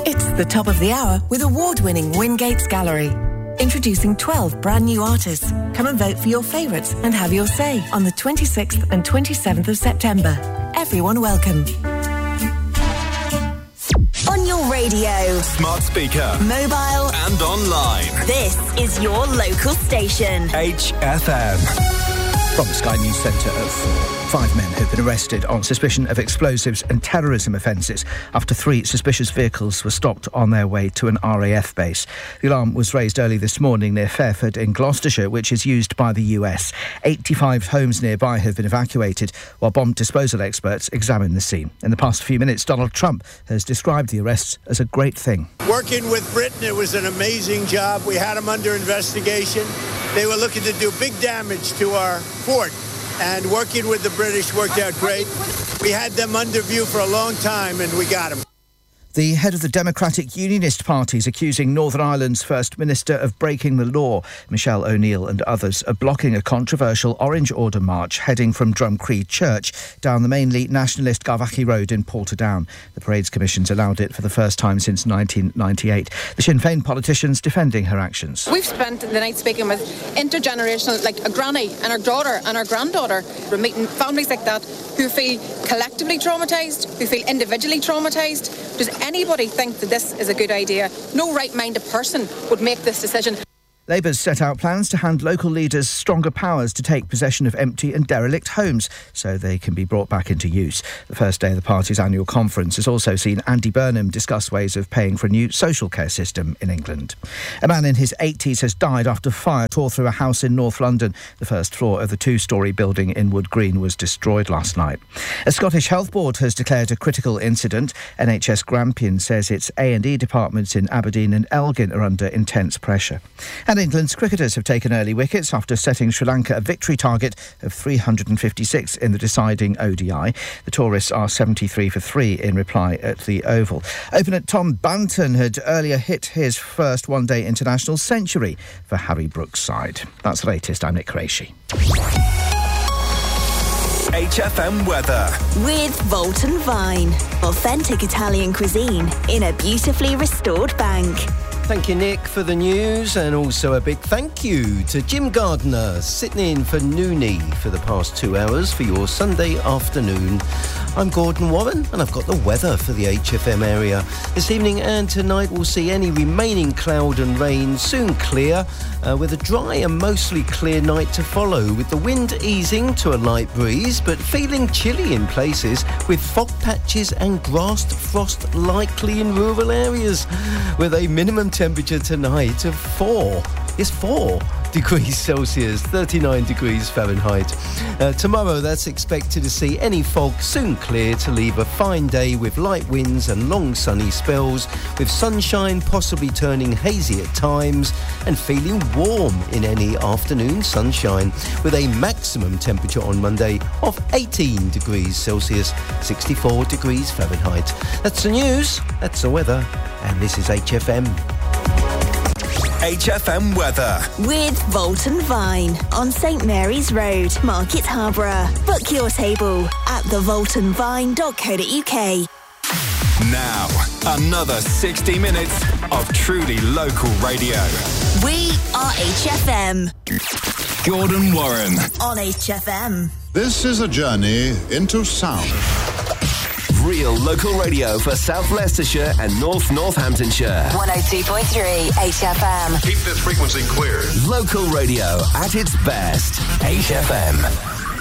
It's the top of the hour with award-winning Wingates Gallery. Introducing 12 brand new artists. Come and vote for your favourites and have your say on the 26th and 27th of September. Everyone welcome. On your radio, smart speaker, mobile and online. This is your local station. HFM. From the Sky News Centre of 5 men have been arrested on suspicion of explosives and terrorism offences after 3 suspicious vehicles were stopped on their way to an RAF base. The alarm was raised early this morning near Fairford in Gloucestershire, which is used by the US. 85 homes nearby have been evacuated while bomb disposal experts examine the scene. In the past few minutes, Donald Trump has described the arrests as a great thing. Working with Britain, it was an amazing job. We had them under investigation. They were looking to do big damage to our fort. And working with the British worked out great. We had them under view for a long time, and we got them. The head of the Democratic Unionist Party is accusing Northern Ireland's First Minister of breaking the law. Michelle O'Neill and others are blocking a controversial Orange Order march heading from Drumcree Church down the mainly nationalist Garvaghy Road in Portadown. The Parades Commission's allowed it for the first time since 1998. The Sinn Féin politician's defending her actions. We've spent the night speaking with intergenerational, like a granny and her daughter and her granddaughter. We're meeting families like that who feel collectively traumatised, who feel individually traumatised. Does anybody think that this is a good idea? No right-minded person would make this decision. Labour's set out plans to hand local leaders stronger powers to take possession of empty and derelict homes so they can be brought back into use. The first day of the party's annual conference has also seen Andy Burnham discuss ways of paying for a new social care system in England. A man in his 80s has died after fire tore through a house in North London. The first floor of the 2-storey building in Wood Green was destroyed last night. A Scottish Health Board has declared a critical incident. NHS Grampian says its A&E departments in Aberdeen and Elgin are under intense pressure. And England's cricketers have taken early wickets after setting Sri Lanka a victory target of 356 in the deciding ODI. The tourists are 73 for 3 in reply at the Oval. Opener Tom Banton had earlier hit his first one-day international century for Harry Brooks' side. That's the latest. I'm Nick Qureshi. HFM weather. With Volton Vine. Authentic Italian cuisine in a beautifully restored bank. Thank you, Nick, for the news, and also a big thank you to Jim Gardner, sitting in for Noonie for the past 2 hours for your Sunday afternoon. I'm Gordon Warren, and I've got the weather for the HFM area. This evening and tonight we'll see any remaining cloud and rain soon clear, with a dry and mostly clear night to follow, with the wind easing to a light breeze, but feeling chilly in places, with fog patches and grassed frost likely in rural areas, with a minimum temperature tonight of 4 degrees Celsius, 39 degrees Fahrenheit. Tomorrow, that's expected to see any fog soon clear to leave a fine day with light winds and long sunny spells, with sunshine possibly turning hazy at times and feeling warm in any afternoon sunshine, with a maximum temperature on Monday of 18 degrees Celsius, 64 degrees Fahrenheit. That's the news, that's the weather, and this is HFM. HFM weather. With Volton Vine on St Mary's Road, Market Harborough. Book your table at thevoltonvine.co.uk. Now, another 60 minutes of truly local radio. We are HFM. Gordon Warren. On HFM. This is a journey into sound. Real local radio for South Leicestershire and North Northamptonshire. 102.3 HFM. Keep this frequency clear. Local radio at its best. HFM.